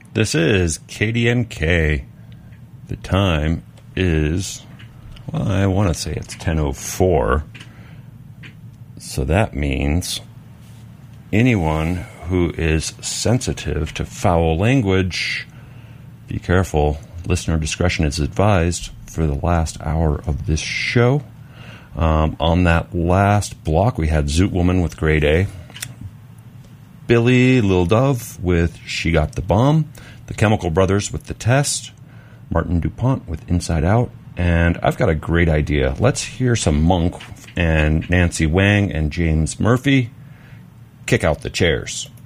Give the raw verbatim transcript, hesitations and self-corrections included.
This is K D N K. The time is, well, I want to say it's ten oh four. So that means anyone who is sensitive to foul language, be careful. Listener discretion is advised for the last hour of this show. Um, on that last block, we had Zoot Woman with Grade A, Billy Lil Dove with She Got the Bomb, The Chemical Brothers with The Test, Martin DuPont with Inside Out, and I've got a great idea. Let's hear some Monk and Nancy Wang and James Murphy. Kick out the chairs.